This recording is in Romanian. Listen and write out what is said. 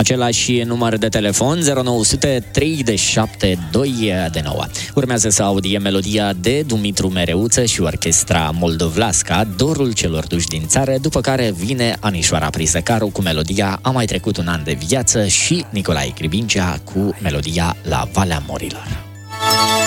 Același număr de telefon, 0900 37229. Urmează să audiem melodia de Dumitru Mereuță și orchestra Moldovlasca, Dorul celor duși din țară, după care vine Anișoara Prisăcaru cu melodia A mai trecut un an de viață și Nicolae Cribincea cu melodia La Valea Morilor.